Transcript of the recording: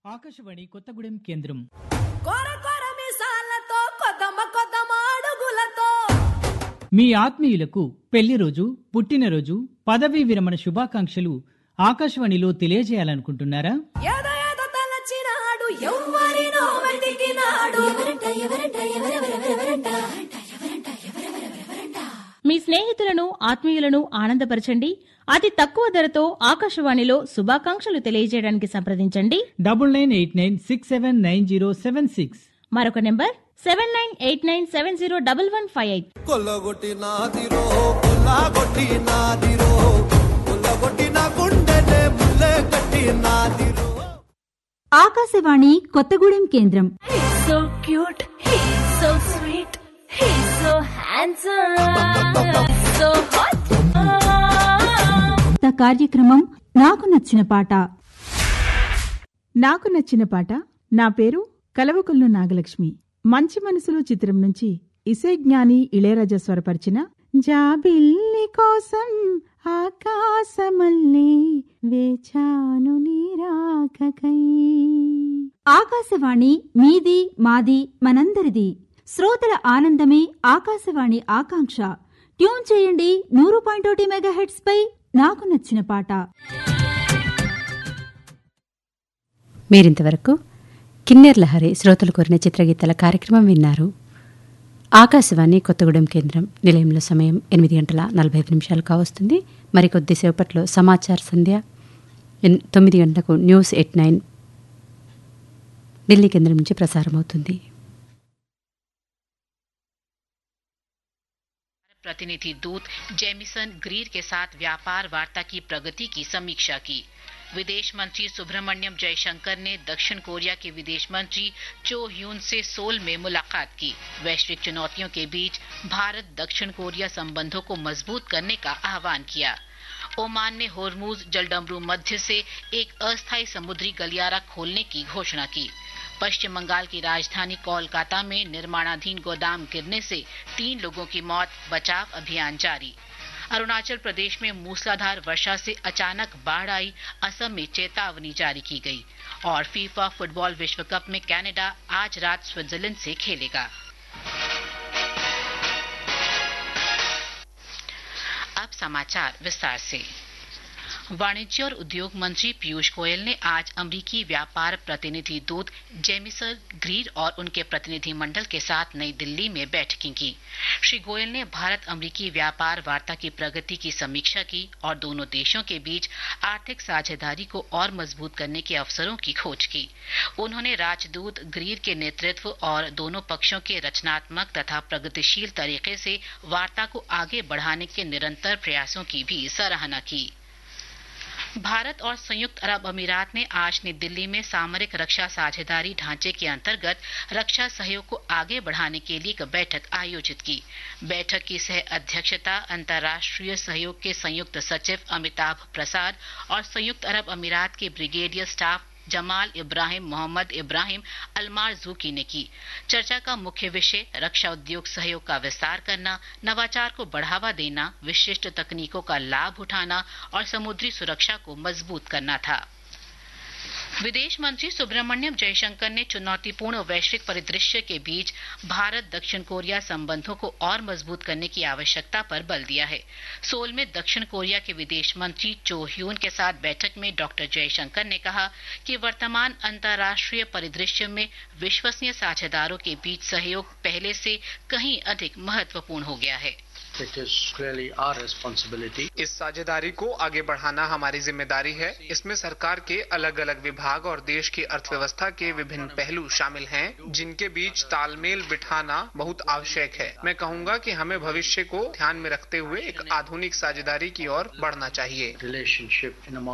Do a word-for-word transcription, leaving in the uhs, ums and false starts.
ఆకాశవాణి కొత్తగూడెం కేంద్రం. కొర కొర మిసాలతో కొదమ కొదమ అడుగులతో మీ ఆత్మీయులకు పెళ్లి రోజు, పుట్టినరోజు, పదవీ విరమణ శుభాకాంక్షలు ఆకాశవాణిలో తెలియజేయాలనుకుంటున్నారా? ఏదో ఏదో తలచినాడు ఎవ్వరినో వెతికినాడు. మీ స్నేహితులను, ఆత్మీయులను ఆనందపరచండి. అతి తక్కువ ధరతో ఆకాశవాణిలో శుభాకాంక్షలు తెలియజేయడానికి సంప్రదించండి. Double nine eight nine six seven nine zero seven six. మరొక number seven nine eight nine seven zero double one five eight. కొల్లగొట్టి నాదిరో కొల్లగొట్టి నాదిరో కొల్లగొట్టి నా గుండెనే ముల్లె కట్టి నాదిరో. ఆకాశవాణి కొత్తగూడెం కేంద్రం. So cute, so sweet, so handsome, so hot. త కార్యక్రమం నాకు నచ్చిన పాట. నాకు నచ్చిన పాట. నా పేరు కలవకొల్లు నాగలక్ష్మి. మంచి మనసులు చిత్రం నుంచి ఇసేజ్ఞాని ఇళయరాజా స్వరపరిచిన జాబిల్లి కోసం ఆకాశమల్లే వేచాను నీరాకకై. ఆకాశవాణి మీది, మాది, మనందరిది. శ్రోతల ఆనందమే ఆకాశవాణి ఆకాంక్ష. ట్యూన్ చేయండి నూరు పాయింట్ ఒకటి మెగాహెట్స్ పై నాకు నచ్చిన పాట. మీరింతవరకు కిన్నెర్ లహరి శ్రోతలు కోరిన చిత్రగీతాల కార్యక్రమం విన్నారు. ఆకాశవాణి కొత్తగూడెం కేంద్రం నిలయంలో సమయం ఎనిమిది గంటల నలభై ఐదు నిమిషాలు కావస్తుంది. మరికొద్దిసేపట్లో సమాచార సంధ్య, తొమ్మిది గంటలకు న్యూస్ ఎయిట్ నైన్ ఢిల్లీ కేంద్రం నుంచి ప్రసారమవుతుంది. प्रतिनिधि दूत जेमिसन ग्रीर के साथ व्यापार वार्ता की प्रगति की समीक्षा की. विदेश मंत्री सुब्रमण्यम जयशंकर ने दक्षिण कोरिया के विदेश मंत्री चो ह्यून से सोल में मुलाकात की. वैश्विक चुनौतियों के बीच भारत दक्षिण कोरिया संबंधों को मजबूत करने का आह्वान किया. ओमान ने होर्मुज जलडमरू मध्य से एक अस्थायी समुद्री गलियारा खोलने की घोषणा की. पश्चिम बंगाल की राजधानी कोलकाता में निर्माणाधीन गोदाम गिरने से तीन लोगों की मौत, बचाव अभियान जारी. अरुणाचल प्रदेश में मूसलाधार वर्षा से अचानक बाढ़ आई, असम में चेतावनी जारी की गई. और फीफा फुटबॉल विश्व कप में कनाडा आज रात स्विट्जरलैंड से खेलेगा. अब समाचार विस्तार से. वाणिज्य और उद्योग मंत्री पीयूष गोयल ने आज अमरीकी व्यापार प्रतिनिधि दूत जेमिसन ग्रीर और उनके प्रतिनिधि मंडल के साथ नई दिल्ली में बैठकें की. श्री गोयल ने भारत अमरीकी व्यापार वार्ता की प्रगति की समीक्षा की और दोनों देशों के बीच आर्थिक साझेदारी को और मजबूत करने के अवसरों की खोज की. उन्होंने राजदूत ग्रीर के नेतृत्व और दोनों पक्षों के रचनात्मक तथा प्रगतिशील तरीके से वार्ता को आगे बढ़ाने के निरंतर प्रयासों की भी सराहना की. भारत और संयुक्त अरब अमीरात ने आज नई दिल्ली में सामरिक रक्षा साझेदारी ढांचे के अंतर्गत रक्षा सहयोग को आगे बढ़ाने के लिए एक बैठक आयोजित की. बैठक की सह अध्यक्षता अंतर्राष्ट्रीय सहयोग के संयुक्त सचिव अमिताभ प्रसाद और संयुक्त अरब अमीरात के ब्रिगेडियर स्टाफ जमाल इब्राहिम मोहम्मद इब्राहिम अलमार जूकी ने की. चर्चा का मुख्य विषय रक्षा उद्योग सहयोग का विस्तार करना, नवाचार को बढ़ावा देना, विशिष्ट तकनीकों का लाभ उठाना और समुद्री सुरक्षा को मजबूत करना था. विदेश मंत्री सुब्रमण्यम जयशंकर ने चुनौतीपूर्ण वैश्विक परिदृश्य के बीच भारत दक्षिण कोरिया संबंधों को और मजबूत करने की आवश्यकता पर बल दिया है. सोल में दक्षिण कोरिया के विदेश मंत्री चो ह्यून के साथ बैठक में डॉक्टर जयशंकर ने कहा कि वर्तमान अंतर्राष्ट्रीय परिदृश्य में विश्वसनीय साझेदारों के बीच सहयोग पहले से कहीं अधिक महत्वपूर्ण हो गया है. It is clearly our responsibility. इस साझेदारी को आगे बढ़ाना हमारी जिम्मेदारी है. इसमें सरकार के अलग अलग विभाग और देश की अर्थव्यवस्था के विभिन्न पहलू शामिल हैं, जिनके बीच तालमेल बिठाना बहुत आवश्यक है. मैं कहूँगा कि हमें भविष्य को ध्यान में रखते हुए एक आधुनिक साझेदारी की ओर बढ़ना चाहिए. Relationship in a